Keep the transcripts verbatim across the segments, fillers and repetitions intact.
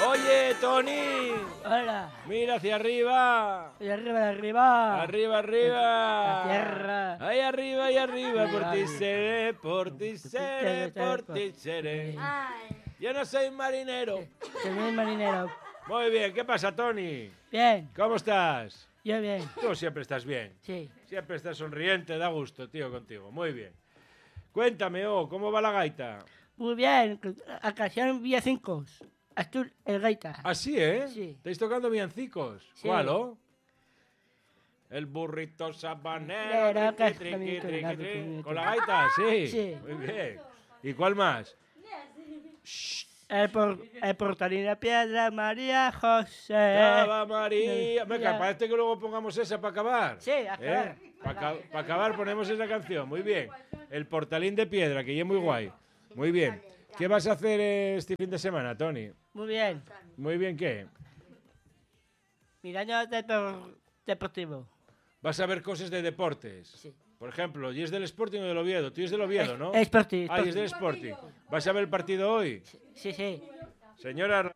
Oye, Tony. Hola. Mira hacia arriba. Y arriba, de arriba. Arriba, arriba. La tierra. Ahí arriba, ahí arriba. Por ti seré, por ti seré, por ti seré. Yo no soy marinero. Soy marinero. Muy bien, ¿qué pasa, Tony? Bien. ¿Cómo estás? Yo bien. Tú siempre estás bien. Sí. Siempre estás sonriente, da gusto, tío, contigo. Muy bien. Cuéntame, oh, ¿cómo va la gaita? Muy bien. Ocasión villancicos. Azul, el gaita. ¿Ah, sí, eh? Sí. ¿Estáis tocando villancicos? Sí. ¿Cuál, oh? El burrito sabanero. Pero, triqui, que- triqui, triqui, que- triqui. ¿Con la gaita? Sí. Sí. Muy bien. ¿Y cuál más? El, por, el portalín de piedra, María José. Cava María. Me Mira. parece que luego pongamos esa para acabar. Sí, acabar. Para acabar ponemos esa canción. Muy bien. El portalín de piedra, que ya es muy guay. Muy bien. ¿Qué vas a hacer este fin de semana, Tony? Muy bien. Muy bien, ¿qué? Mirando depor- deportivo. Vas a ver cosas de deportes. Sí. Por ejemplo, ¿y es del Sporting o del Oviedo? Tú es del Oviedo, ¿no? Es Sporting. Ah, y es del Sporting. ¿Vas a ver el partido hoy? Sí, sí. Señora...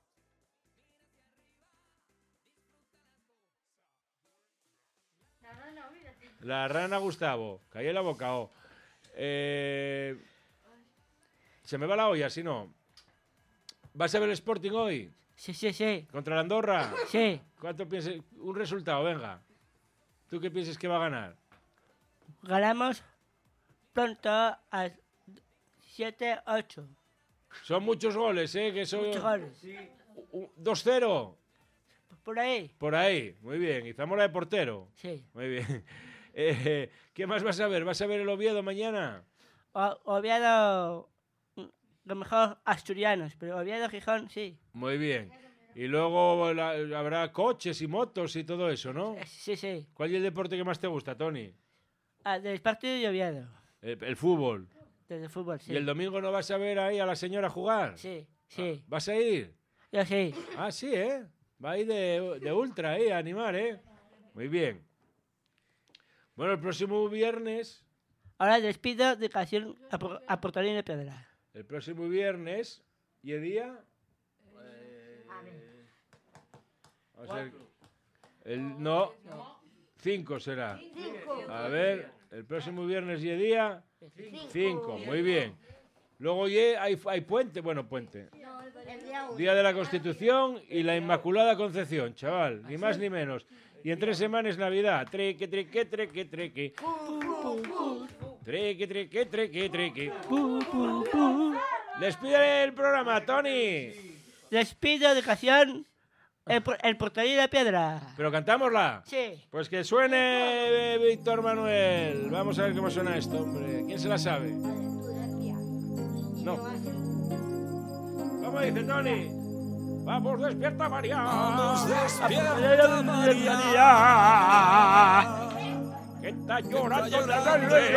La rana Gustavo. Cayó la boca, oh. Eh... Se me va la olla, si no. ¿Vas a ver el Sporting hoy? Sí, sí, sí. ¿Contra la Andorra? Sí. ¿Cuánto piensas? Un resultado, venga. ¿Tú qué piensas que va a ganar? Ganamos pronto a siete ocho. Son muchos goles, ¿eh? Que son... Muchos goles. dos cero. Por ahí. Por ahí, muy bien. Y Zamora de portero. Sí. Muy bien. Eh, ¿Qué más vas a ver? ¿Vas a ver el Oviedo mañana? O, Oviedo, mm, lo mejor asturianos, pero Oviedo, Gijón, sí. Muy bien. Y luego la- habrá coches y motos y todo eso, ¿no? Eh, Sí, sí. ¿Cuál es el deporte que más te gusta, Tony? Ah, del partido de Oviedo. El, el fútbol. Desde el fútbol, sí. ¿Y el domingo no vas a ver ahí a la señora jugar? Sí, sí. ¿Vas a ir? Yo sí. Ah, sí, ¿eh? Va ahí de, de ultra, ¿eh? A animar, ¿eh? Muy bien. Bueno, el próximo viernes... Ahora despido de canción a, por- a Portalín de Piedra. El próximo viernes... ¿Y el día? Vamos a ver. El, no, cinco será. A ver, el próximo viernes y el día... Cinco, muy bien. Luego ye, hay, hay puente, bueno, puente. Día de la Constitución y la Inmaculada Concepción, chaval, ni más ni menos. Y en tres semanas Navidad. Triqui, triqui, triqui, triqui. Triqui, triqui, triqui, triqui. Pu, pu, pu. Despide el programa, Tony. Despido de canción el, por- el Portalín de Piedra. Pero cantámosla. Sí. Pues que suene eh, Víctor Manuel. Vamos a ver cómo suena esto, hombre. ¿Quién se la sabe? No. ¿Cómo dice Tony? Vamos, despierta María. Vamos, despierta, María. Que está llorando la noche.